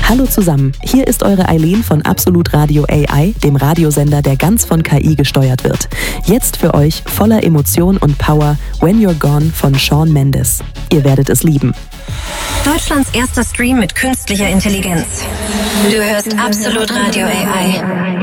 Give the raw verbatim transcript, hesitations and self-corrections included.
Hallo zusammen, hier ist eure Eileen von Absolut Radio A I, dem Radiosender, der ganz von K I gesteuert wird. Jetzt für euch voller Emotion und Power When You're Gone von Shawn Mendes. Ihr werdet es lieben. Deutschlands erster Stream mit künstlicher Intelligenz. Du hörst Absolut Radio A I.